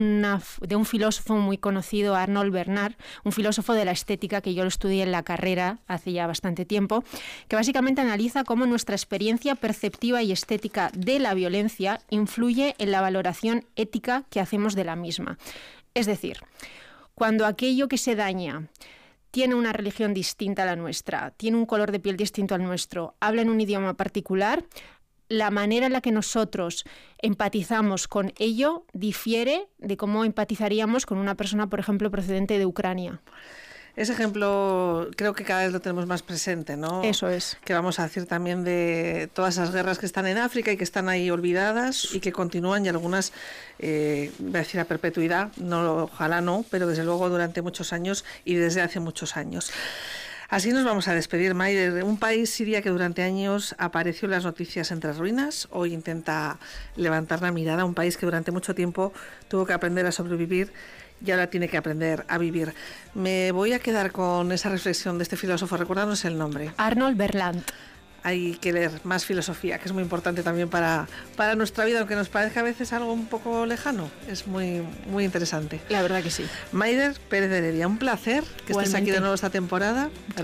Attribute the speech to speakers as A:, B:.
A: de un filósofo muy conocido, Arnold Bernard, un filósofo de la estética que yo lo estudié en la carrera hace ya bastante tiempo, que básicamente analiza cómo nuestra experiencia perceptiva y estética de la violencia influye en la valoración ética que hacemos de la misma. Es decir, cuando aquello que se daña tiene una religión distinta a la nuestra, tiene un color de piel distinto al nuestro, habla en un idioma particular, la manera en la que nosotros empatizamos con ello difiere de cómo empatizaríamos con una persona, por ejemplo, procedente de Ucrania.
B: Ese ejemplo creo que cada vez lo tenemos más presente, ¿no?
A: Eso es.
B: Que vamos a decir también de todas esas guerras que están en África y que están ahí olvidadas y que continúan, y algunas, voy a decir a perpetuidad, no, ojalá no, pero desde luego durante muchos años y desde hace muchos años. Así nos vamos a despedir, Maider. Un país, Siria, que durante años apareció en las noticias entre ruinas, hoy intenta levantar la mirada. Un país que durante mucho tiempo tuvo que aprender a sobrevivir y ahora tiene que aprender a vivir. Me voy a quedar con esa reflexión de este filósofo. Recuérdanos el nombre.
A: Arnold Bernard.
B: Hay que leer más filosofía, que es muy importante también para nuestra vida, aunque nos parezca a veces algo un poco lejano. Es muy, muy interesante.
A: La verdad que sí.
B: Maider Pérez de Heredia, un placer que estés aquí de nuevo esta temporada.